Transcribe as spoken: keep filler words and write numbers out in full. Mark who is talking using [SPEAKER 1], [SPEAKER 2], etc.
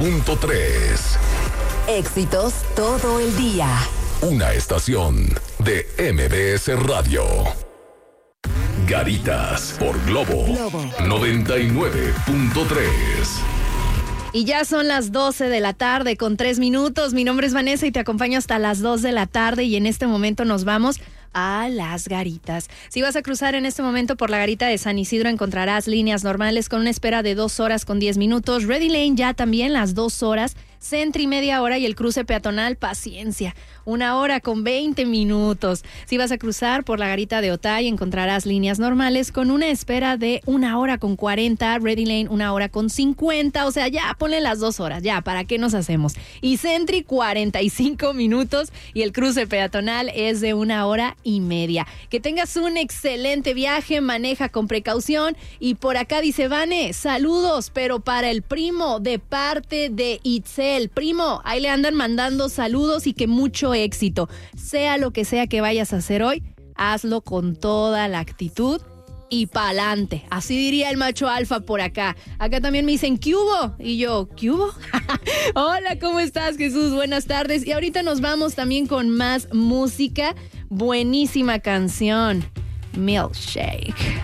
[SPEAKER 1] Punto tres.
[SPEAKER 2] Éxitos todo el día.
[SPEAKER 1] Una estación de M B S Radio. Garitas por Globo,
[SPEAKER 2] Globo.
[SPEAKER 1] noventa y nueve punto tres.
[SPEAKER 3] Y ya son las doce de la tarde con tres minutos. Mi nombre es Vanessa y te acompaño hasta las dos de la tarde y en este momento nos vamos a las garitas. Si vas a cruzar en este momento por la garita de San Isidro encontrarás líneas normales con una espera de dos horas con diez minutos. Ready Lane ya también las dos horas. Sentry media hora y el cruce peatonal paciencia, una hora con veinte minutos. Si vas a cruzar por la garita de Otay encontrarás líneas normales con una espera de una hora con cuarenta, Ready Lane una hora con cincuenta, o sea ya ponle las dos horas, ya, ¿para qué nos hacemos? Y Sentry cuarenta y cinco minutos y el cruce peatonal es de una hora y media. Que tengas un excelente viaje, maneja con precaución y por acá dice Vane, saludos, pero para el primo de parte de Itzel. El primo, ahí le andan mandando saludos y que mucho éxito. Sea lo que sea que vayas a hacer hoy, hazlo con toda la actitud y pa'lante. Así diría el macho alfa por acá. Acá también me dicen, ¿qué hubo? Y yo, ¿qué hubo? Hola, ¿cómo estás, Jesús? Buenas tardes. Y ahorita nos vamos también con más música. Buenísima canción, Milkshake.